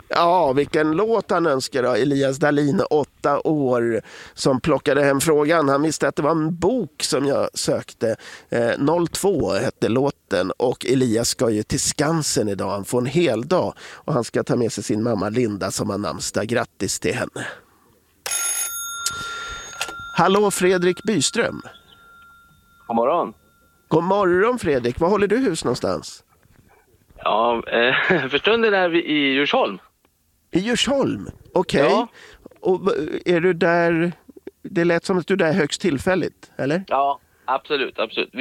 Ja, vilken låt han önskar då. Elias Dahlin, 8 år, som plockade hem frågan. Han visste att det var en bok som jag sökte. 02 hette låten, och Elias ska ju till Skansen idag. Han får en hel dag och han ska ta med sig sin mamma Linda som har namnsdag. Grattis till henne. Hallå, Fredrik Byström. God morgon. God morgon, Fredrik. Var håller du hus någonstans? Ja, för stunden är vi i Djursholm. I Djursholm? Okej. Ja. Och är du där... Det lät som att du är där högst tillfälligt, eller? Ja, absolut.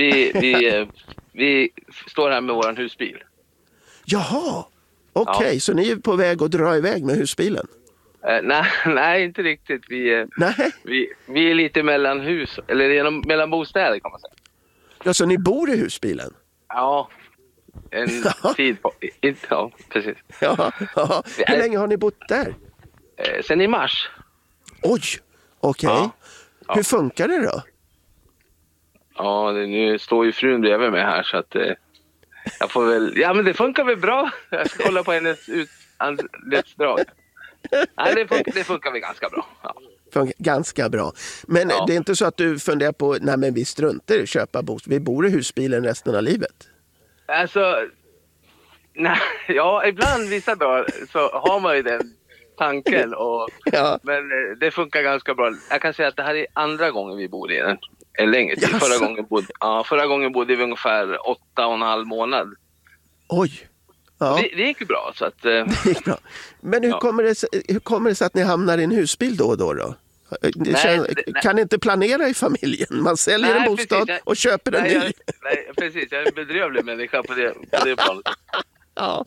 Vi står här med våran husbil. Jaha, okej. Så ni är på väg att dra iväg med husbilen? Nej, inte riktigt. Vi är lite mellan hus, eller mellan bostäder kan man säga. Ja, så ni bor i husbilen? Ja, en tid på... Ja, precis. Ja. Hur länge har ni bott där? Sen i mars. Oj, okej. Ja. Hur funkar det då? Ja, nu står ju frun bredvid mig här så att jag får väl... Ja, men det funkar väl bra. Jag ska kolla på hennes anletsdrag. Nej, det funkar väl ganska bra. Ja. Ganska bra. Men det är inte så att du funderar på, nej men vi struntar i att köpa bostad. Vi bor i husbilen resten av livet. Alltså, nej, ja, ibland vissa dagar så har man ju den tanken. Men det funkar ganska bra. Jag kan säga att det här är andra gången vi bor i den. En längre tid. Förra gången bodde vi ungefär 8,5 månad. Oj. Ja. Det gick ju bra. Så att, det gick bra. Men hur kommer det sig att ni hamnar i en husbil då och då? Kan inte planera i familjen? Man säljer en bostad och köper en ny. Nej, precis. Jag är en bedrövlig människa på det planet. Ja.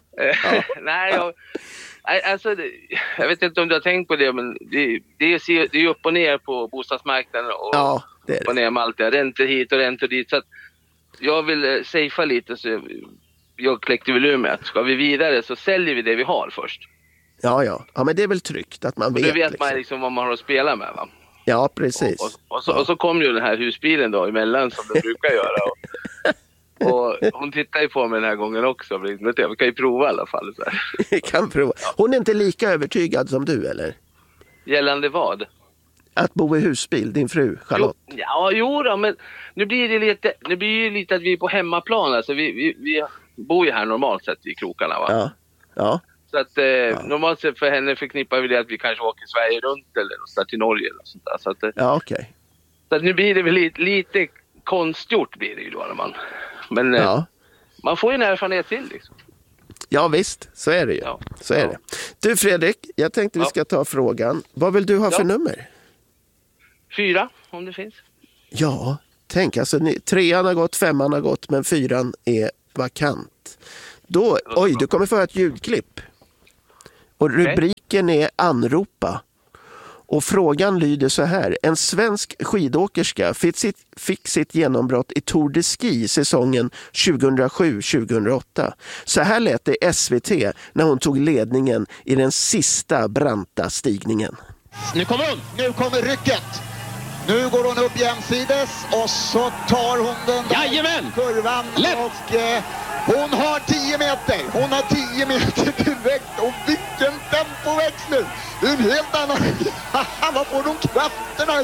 Alltså, jag vet inte om du har tänkt på det, men det är ju upp och ner på bostadsmarknaden och upp och ner med allt det. Räntor hit och räntor dit. Så att jag vill safea lite, så jag kläckte väl ur med att ska vi vidare så säljer vi det vi har först. Ja, men det är väl tryggt att man vet. Då vet man liksom vad man har att spela med, va? Ja, precis. Och så kom ju den här husbilen då emellan som det brukar göra. Och hon tittar ju på mig den här gången också. Vi kan ju prova i alla fall. Vi kan prova. Hon är inte lika övertygad som du, eller? Gällande vad? Att bo i husbil, din fru, Charlotte. Jo då, men nu blir det lite att vi är på hemmaplan. Alltså vi bor ju här normalt sett i krokarna, va? Ja. Så att normalt sett för henne förknippar vi det att vi kanske åker Sverige runt eller någonstans till Norge eller sånt där. Så att, okej. Så att nu blir det väl lite konstgjort blir det ju då. Men man får ju en erfarenhet till liksom. Ja visst, så är det ju. Så är det. Du Fredrik, jag tänkte vi ska ta frågan. Vad vill du ha för nummer? 4, om det finns. Ja, tänk alltså 3:an har gått, 5:an har gått, men 4:an är vakant. Då, du kommer få ett ljudklipp. Och rubriken är Anropa. Och frågan lyder så här. En svensk skidåkerska fick sitt genombrott i Tour de Ski säsongen 2007-2008. Så här lät det i SVT när hon tog ledningen i den sista branta stigningen. Nu kommer rycket. Nu går hon upp jämsides och så tar hon den där kurvan. Och hon har 10 meter. Hon har 10 meter direkt. Och vilken tempoväxt nu. Det är en helt annan. Var får hon krafterna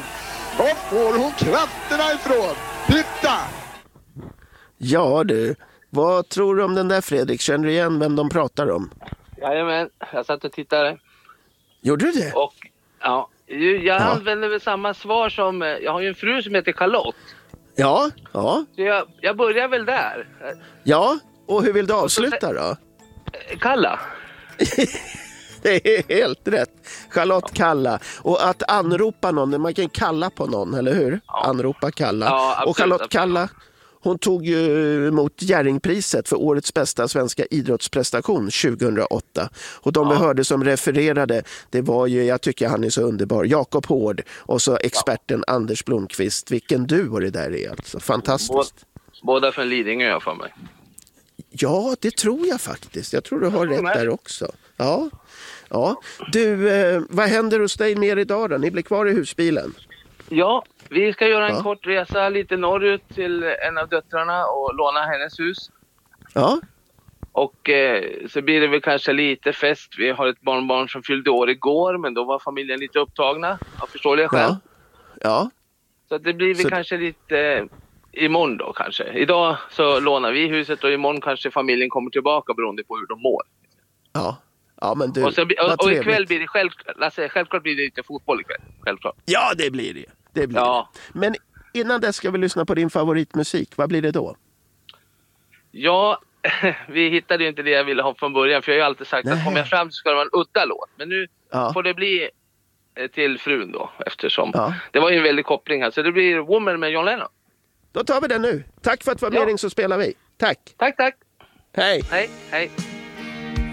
ifrån? Titta! Ja du, vad tror du om den där Fredrik? Känner du igen vem de pratar om? Jajamän, jag satt och tittade. Gjorde du det? Och jag använder väl samma svar som... Jag har ju en fru som heter Charlotte. Ja. Så jag börjar väl där. Ja, och hur vill du avsluta då? Kalla. Det är helt rätt. Charlotte Kalla. Och att anropa någon, man kan kalla på någon, eller hur? Anropa Kalla. Ja, absolut, och Charlotte Kalla, hon tog ju emot Jerringpriset för årets bästa svenska idrottsprestation 2008. Och de vi hörde som refererade, det var ju, jag tycker han är så underbar, Jakob Hård och så experten Anders Blomqvist. Vilken duo det där är alltså. Fantastiskt. Båda från Lidingö jag för mig. Ja, det tror jag faktiskt. Jag tror du har rätt där också. Ja. Du, vad händer hos dig mer idag då? Ni blir kvar i husbilen. Ja, vi ska göra en kort resa lite norrut till en av döttrarna och låna hennes hus. Ja. Och så blir det väl kanske lite fest. Vi har ett barnbarn som fyllde år igår, men då var familjen lite upptagna. Jag förstår det själv. Ja. Så det blir väl kanske lite imorgon då kanske. Idag så lånar vi huset och imorgon kanske familjen kommer tillbaka beroende på hur de mår. Ja, men du, och ikväll blir det självklart blir det lite fotboll ikväll. Självklart. Ja, det blir det. Det. Men innan dess ska vi lyssna på din favoritmusik. Vad blir det då? Ja, vi hittade ju inte det jag ville ha från början. För jag har ju alltid sagt att kommer jag fram så ska det vara en udda låt. Men nu får det bli till frun då. Eftersom det var ju en väldig koppling här. Så det blir Woman med John Lennon. Då tar vi den nu. Tack för att du var med, så spelar vi. Tack. Tack. Hej. Hej.